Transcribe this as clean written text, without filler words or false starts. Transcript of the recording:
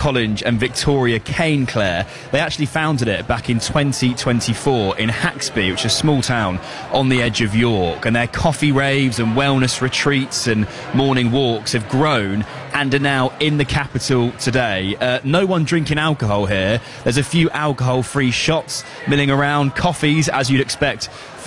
Collins and Victoria Kane-Clare. They actually founded it back in 2024 in Haxby, which is a small town on the edge of York. And their coffee raves and wellness retreats and morning walks have grown and are now in the capital today. No one drinking alcohol here. There's a few alcohol-free shops milling around, coffees, as you'd expect